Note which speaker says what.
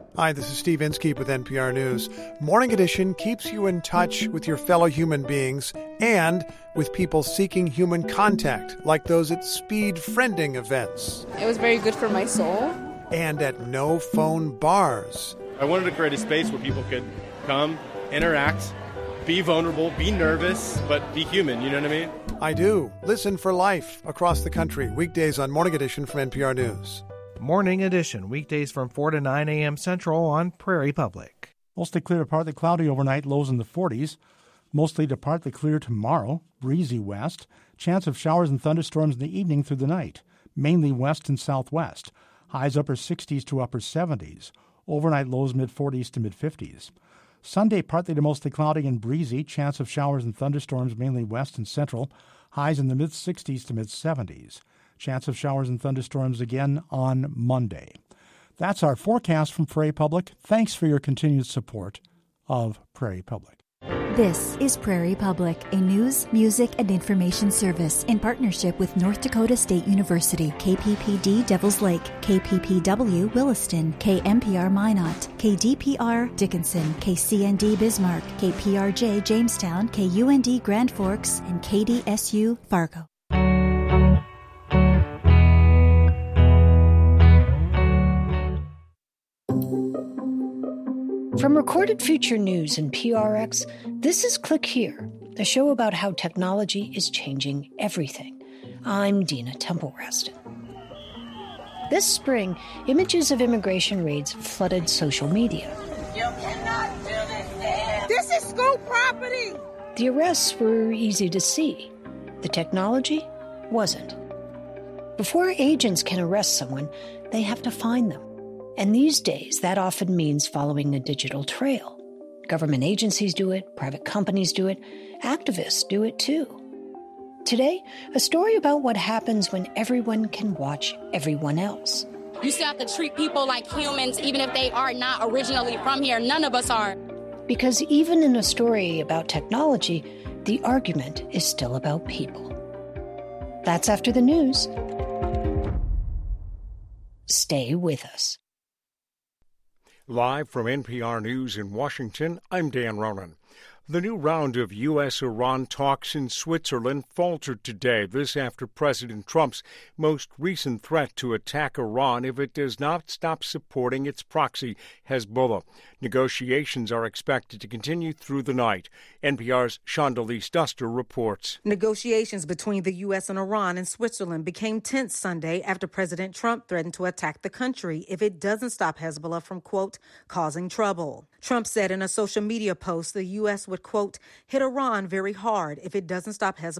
Speaker 1: Hi, this is Steve Inskeep with NPR News. Morning Edition keeps you in touch with your fellow human beings and with people seeking human contact, like those at speed friending events.
Speaker 2: It was very good for my soul.
Speaker 1: And at no-phone bars.
Speaker 3: I wanted to create a space where people could come, interact, be vulnerable, be nervous, but be human, you know what I mean?
Speaker 1: I do. Listen for life across the country, weekdays on Morning Edition from NPR News.
Speaker 4: Morning Edition, weekdays from 4 to 9 a.m. Central on Prairie Public.
Speaker 5: Mostly clear to partly cloudy overnight, lows in the 40s. Mostly to partly clear tomorrow, breezy west. Chance of showers and thunderstorms in the evening through the night, mainly west and southwest. Highs upper 60s to upper 70s. Overnight lows mid-40s to mid-50s. Sunday, partly to mostly cloudy and breezy. Chance of showers and thunderstorms mainly west and central. Highs in the mid-60s to mid-70s. Chance of showers and thunderstorms again on Monday. That's our forecast from Prairie Public. Thanks for your continued support of Prairie Public.
Speaker 6: This is Prairie Public, a news, music, and information service in partnership with North Dakota State University, KPPD Devils Lake, KPPW Williston, KMPR Minot, KDPR Dickinson, KCND Bismarck, KPRJ Jamestown, KUND Grand Forks, and KDSU Fargo.
Speaker 7: From Recorded Future News and PRX, this is Click Here, a show about how technology is changing everything. I'm Dina Temple-Raston. This spring, images of immigration raids flooded social media.
Speaker 8: You cannot do this there. This is school property.
Speaker 7: The arrests were easy to see. The technology wasn't. Before agents can arrest someone, they have to find them. And these days, that often means following a digital trail. Government agencies do it, private companies do it, activists do it too. Today, a story about what happens when everyone can watch everyone else.
Speaker 9: You still have to treat people like humans, even if they are not originally from here. None of us are.
Speaker 7: Because even in a story about technology, the argument is still about people. That's after the news. Stay with us.
Speaker 10: Live from NPR News in Washington, I'm Dan Ronan. The new round of U.S.-Iran talks in Switzerland faltered today, this after President Trump's most recent threat to attack Iran if it does not stop supporting its proxy, Hezbollah. Negotiations are expected to continue through the night. NPR's Shondelise Duster reports.
Speaker 11: Negotiations between the U.S. and Iran and Switzerland became tense Sunday after President Trump threatened to attack the country if it doesn't stop Hezbollah from, quote, causing trouble. Trump said in a social media post the U.S. would, quote, hit Iran very hard if it doesn't stop Hezbollah